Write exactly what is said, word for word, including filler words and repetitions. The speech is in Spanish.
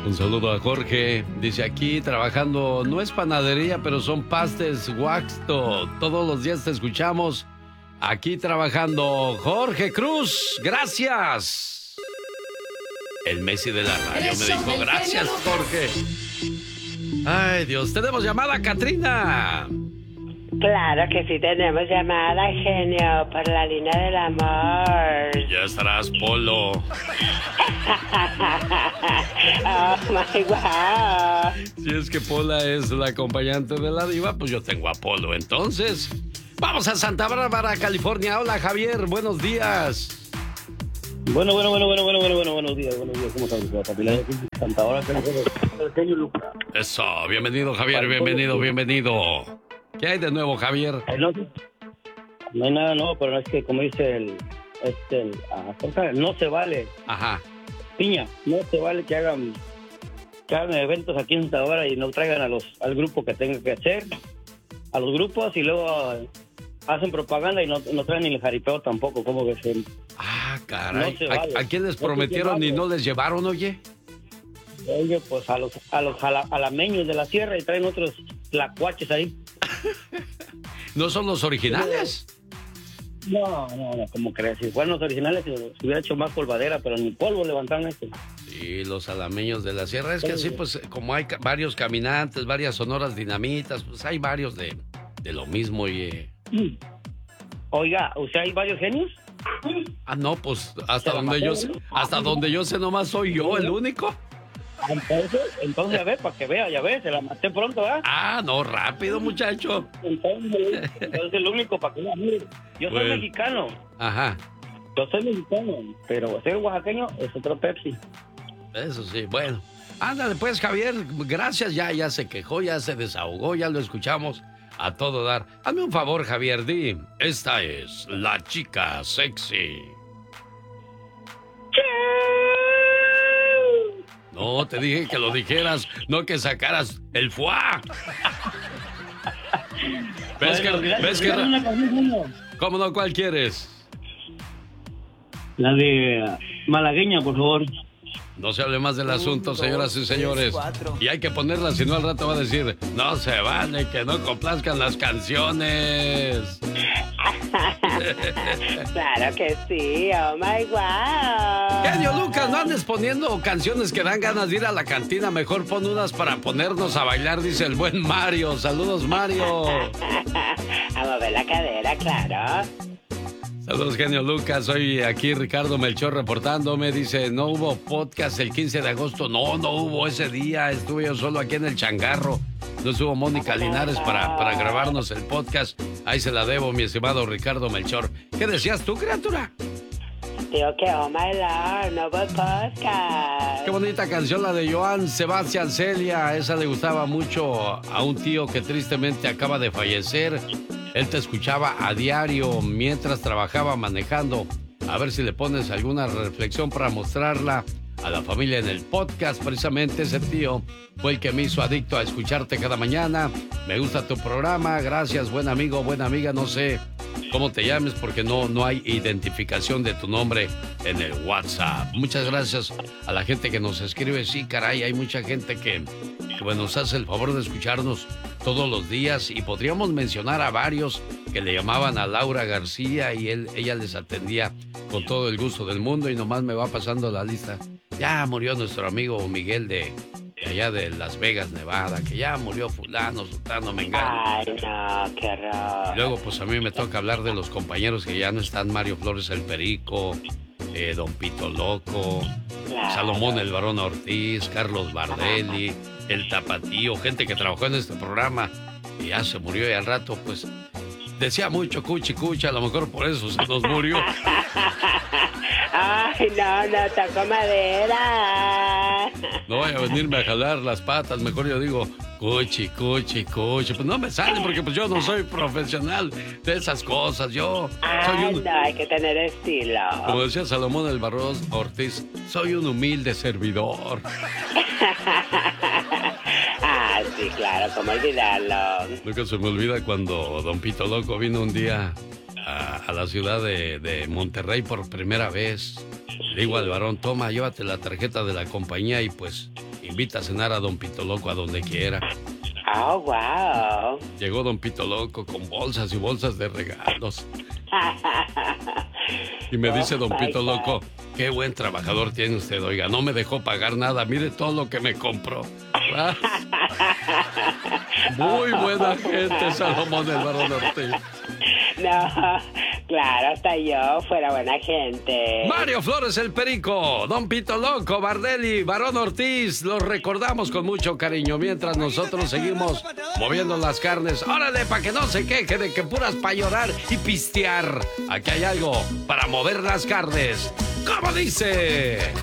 Un saludo a Jorge. Dice aquí trabajando, no es panadería, pero son pastes Waxto. Todos los días te escuchamos aquí trabajando. Jorge Cruz, gracias. El Messi de la radio me dijo, gracias, Jorge. Ay, Dios, tenemos llamada, Katrina. Claro que sí tenemos llamada, genio, por la línea del amor. Ya estarás, Polo. Oh, my God. Si es que Pola es la acompañante de la diva, pues yo tengo a Polo. Entonces, vamos a Santa Bárbara, California. Hola, Javier, buenos días. Bueno, bueno, bueno, bueno, bueno, bueno, bueno, buenos días, buenos días. ¿Cómo estás, Capilán? Santa Bárbara, California. Eso, bienvenido, Javier, bienvenido, bienvenido. ¿Qué hay de nuevo, Javier? No, no hay nada nuevo, pero es que, como dice el... Este, el ah, no se vale. Ajá. Piña, no se vale que hagan, que hagan eventos aquí en Santa Bárbara y no traigan a los, al grupo que tengan que hacer, a los grupos, y luego uh, hacen propaganda y no, no traen ni el jaripeo tampoco, como que se... Ah, caray. No se vale. ¿A, ¿A quién les prometieron y no les llevaron, oye? Oye, pues a los, a los jala, alameños de la sierra y traen otros tlacuaches ahí. ¿No son los originales? No, no, no, ¿cómo crees? Si fueran los originales, se hubiera hecho más polvadera, pero ni polvo levantaron esto. Sí, los alameños de la sierra. Es que así, pues, como hay ca- varios caminantes, varias sonoras dinamitas, pues hay varios de, de lo mismo. Y, eh... Oiga, ¿o sea, hay varios genios? Ah, no, pues, hasta donde yo sé, hasta donde yo sé, nomás soy yo el único. Entonces, entonces, a ver, para que vea, ya ves, se la maté pronto, ¿verdad? Ah, no, rápido, muchacho. Entonces, entonces el único para que la mire. Yo soy Bueno. mexicano. Ajá. Yo soy mexicano, pero ser oaxaqueño es otro Pepsi. Eso sí, bueno. Ándale, pues, Javier, gracias, ya, ya se quejó, ya se desahogó, ya lo escuchamos a todo dar. Hazme un favor, Javier, di, esta es la chica sexy. No, te dije que lo dijeras, no que sacaras el fuá. ¿Ves Bueno, que, gracias, ves que, gracias, una canción, señor. ¿Cómo no? ¿Cuál quieres? La de uh, malagueña, por favor. No se hable más del asunto, señoras y señores. Y hay que ponerla, si no al rato va a decir, no se vale que no complazcan las canciones. Claro que sí, oh my God. Genio Lucas, no andes poniendo canciones que dan ganas de ir a la cantina. Mejor pon unas para ponernos a bailar, dice el buen Mario. Saludos, Mario. A mover la cadera, claro. Saludos, Genio Lucas. Soy aquí Ricardo Melchor reportándome. Dice, no hubo podcast el quince de agosto. No, no hubo ese día. Estuve yo solo aquí en el changarro. No estuvo Mónica Linares para, para grabarnos el podcast. Ahí se la debo, mi estimado Ricardo Melchor. ¿Qué decías tú, criatura? Digo que, oh my Lord, no hubo podcast. Qué bonita canción la de Joan Sebastián Celia. Esa le gustaba mucho a un tío que tristemente acaba de fallecer. Él te escuchaba a diario mientras trabajaba manejando. A ver si le pones alguna reflexión para mostrarla a la familia en el podcast. Precisamente ese tío fue el que me hizo adicto a escucharte cada mañana. Me gusta tu programa. Gracias, buen amigo, buena amiga. No sé cómo te llames porque no, no hay identificación de tu nombre en el WhatsApp. Muchas gracias a la gente que nos escribe. Sí, caray, hay mucha gente que, que bueno, nos hace el favor de escucharnos todos los días y podríamos mencionar a varios que le llamaban a Laura García y él, ella les atendía con todo el gusto del mundo y nomás me va pasando la lista. Ya murió nuestro amigo Miguel de, de allá de Las Vegas, Nevada, que ya murió fulano, sultano, mengano. Ay, no, qué horror. Y luego pues a mí me toca hablar de los compañeros que ya no están, Mario Flores el Perico, eh, Don Pito Loco, Claro. Salomón el Varón Ortiz, Carlos Bardelli, el Tapatío, gente que trabajó en este programa y ya se murió y al rato pues decía mucho cuchi cuchi, a lo mejor por eso se nos murió. Ay, no, no, toco madera. No voy a venirme a jalar las patas, mejor yo digo cuchi, cuchi, cuchi. Pues no me sale porque pues yo no soy profesional de esas cosas. Yo soy Ay, un, no, hay que tener estilo. como decía Salomón el Varón Ortiz, soy un humilde servidor. Ah, sí, claro, ¿cómo olvidarlo? Nunca se me olvida cuando Don Pito Loco vino un día a, a la ciudad de, de Monterrey por primera vez. Le digo al varón, toma, llévate la tarjeta de la compañía y pues invita a cenar a don Pito Loco a donde quiera. Oh, wow. Llegó don Pito Loco con bolsas y bolsas de regalos. Y me dice don Pito Loco, qué buen trabajador tiene usted, oiga, no me dejó pagar nada, mire todo lo que me compró. ¿Ah? Muy buena gente, Salomón el Varón Ortiz. No, claro, hasta yo fuera buena gente. Mario Flores el Perico, don Pito Loco, Bardelli, Varón Ortiz, los recordamos con mucho cariño mientras nosotros seguimos moviendo las carnes. Órale, para que no se queje de que puras para llorar y pistear. Aquí hay algo para mover las carnes. ¿Cómo dice?